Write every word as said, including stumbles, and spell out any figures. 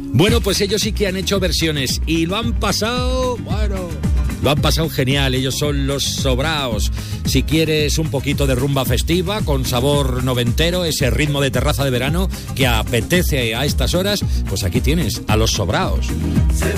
Bueno, pues ellos sí que han hecho versiones y lo han pasado, bueno, lo han pasado genial. Ellos son Los Sobraos. Si quieres un poquito de rumba festiva con sabor noventero, ese ritmo de terraza de verano que apetece a estas horas, pues aquí tienes a Los Sobraos. Se